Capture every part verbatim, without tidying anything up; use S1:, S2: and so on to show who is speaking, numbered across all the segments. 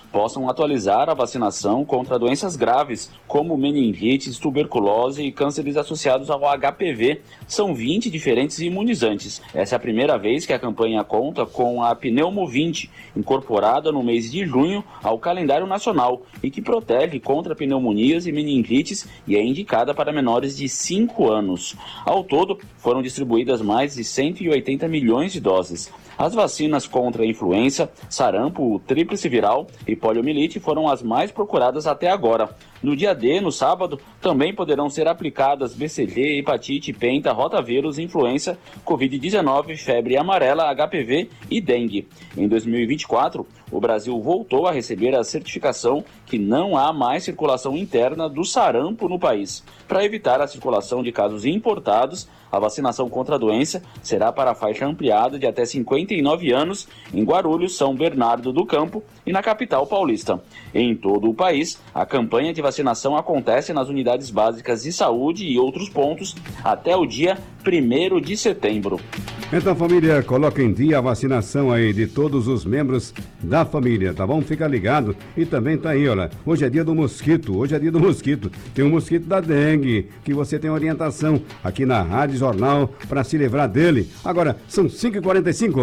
S1: possam atualizar a vacinação contra doenças graves, como meningites, tuberculose e cânceres associados ao H P V. São vinte diferentes imunizantes. Essa é a primeira vez que a campanha conta com a Pneumo vinte, incorporada no mês de junho ao calendário nacional e que protege contra pneumonias e meningites e é indicada para menores de cinco anos. Ao todo, foram distribuídas mais de cento e oitenta milhões de doses. As vacinas contra a influenza, sarampo, tríplice viral e poliomielite foram as mais procuradas até agora. No dia D, no sábado, também poderão ser aplicadas B C G, hepatite, penta, rotavírus, influenza, covid dezenove, febre amarela, H P V e dengue. Em dois mil e vinte e quatro, o Brasil voltou a receber a certificação que não há mais circulação interna do sarampo no país. Para evitar a circulação de casos importados, a vacinação contra a doença será para a faixa ampliada de até cinquenta e nove anos em Guarulhos, São Bernardo do Campo e na capital paulista. Em todo o país, a campanha de vacinação acontece nas unidades básicas de saúde e outros pontos até o dia primeiro de setembro.
S2: Então, família, coloca em dia a vacinação aí de todos os membros da família, tá bom? Fica ligado. E também tá aí, olha, hoje é dia do mosquito, hoje é dia do mosquito. Tem o mosquito da dengue, que você tem orientação aqui na Rádio Jornal para se livrar dele. Agora, são cinco e quarenta e cinco.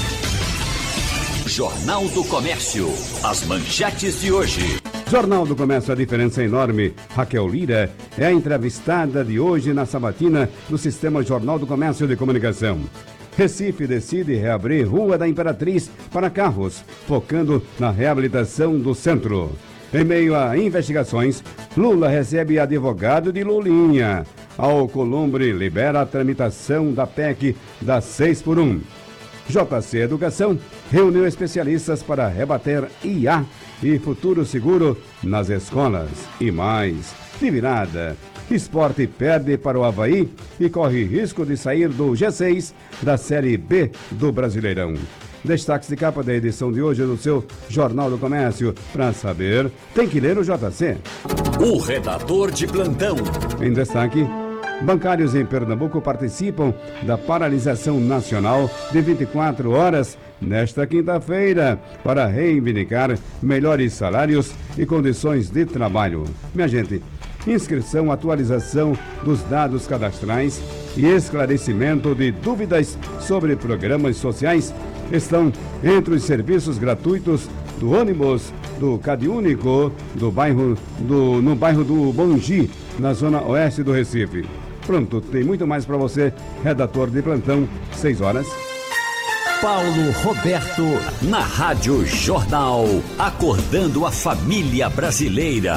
S3: Jornal do Comércio, as manchetes de hoje.
S2: Jornal do Comércio, a diferença é enorme. Raquel Lira é a entrevistada de hoje na sabatina do Sistema Jornal do Comércio de Comunicação. Recife decide reabrir Rua da Imperatriz para carros, focando na reabilitação do centro. Em meio a investigações, Lula recebe advogado de Lulinha. Alcolumbre libera a tramitação da P E C da seis por um. J C Educação reuniu especialistas para rebater I A e futuro seguro nas escolas. E mais, de virada, Esporte perde para o Avaí e corre risco de sair do G seis da Série B do Brasileirão. Destaques de capa da edição de hoje do seu Jornal do Comércio. Para saber, tem que ler o J C.
S3: O redator de plantão.
S2: Em destaque, bancários em Pernambuco participam da paralisação nacional de vinte e quatro horas nesta quinta-feira para reivindicar melhores salários e condições de trabalho. Minha gente, inscrição, atualização dos dados cadastrais e esclarecimento de dúvidas sobre programas sociais estão entre os serviços gratuitos do ônibus do CadÚnico do bairro do, no bairro do Bongi, na zona oeste do Recife. Pronto, tem muito mais para você, redator de plantão, seis horas.
S3: Paulo Roberto, na Rádio Jornal, acordando a família brasileira.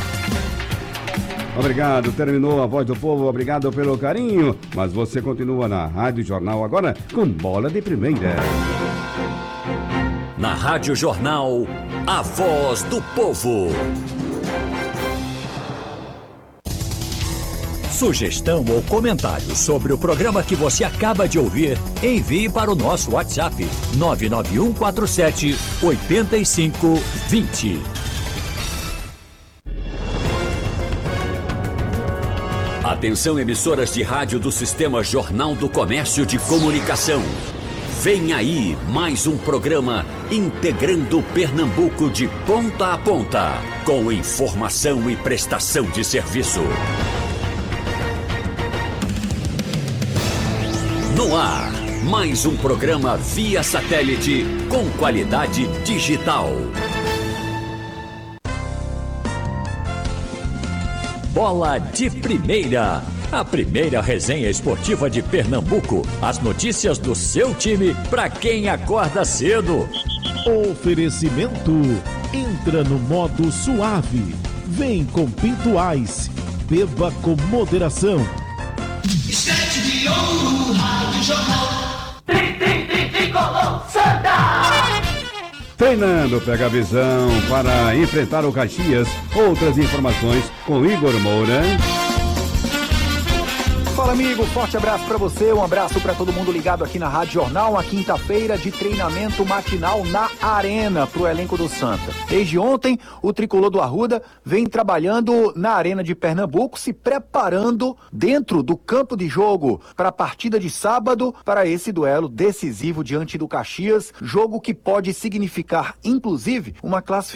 S2: Obrigado, terminou a Voz do Povo, obrigado pelo carinho, mas você continua na Rádio Jornal agora com Bola de Primeira.
S3: Na Rádio Jornal, a Voz do Povo. Sugestão ou comentário sobre o programa que você acaba de ouvir, envie para o nosso WhatsApp nove nove um quatro sete oito cinco dois zero. Atenção, emissoras de rádio do Sistema Jornal do Comércio de Comunicação. Vem aí mais um programa integrando Pernambuco de ponta a ponta, com informação e prestação de serviço. No ar, mais um programa via satélite com qualidade digital. Bola de Primeira, a primeira resenha esportiva de Pernambuco. As notícias do seu time para quem acorda cedo.
S4: Oferecimento, entra no modo suave. Vem com Pinto Ice, beba com moderação.
S5: Esquete de ouro, Rádio Jornal. Tri, tri, tri, tricolor, Santa!
S2: Treinando, pega a visão para enfrentar o Caxias. Outras informações com Igor Moura.
S6: Fala, amigo, forte abraço pra você, um abraço pra todo mundo ligado aqui na Rádio Jornal, uma quinta-feira de treinamento matinal na Arena pro elenco do Santa. Desde ontem, o tricolor do Arruda vem trabalhando na Arena de Pernambuco, se preparando dentro do campo de jogo para a partida de sábado, para esse duelo decisivo diante do Caxias, jogo que pode significar, inclusive, uma classificação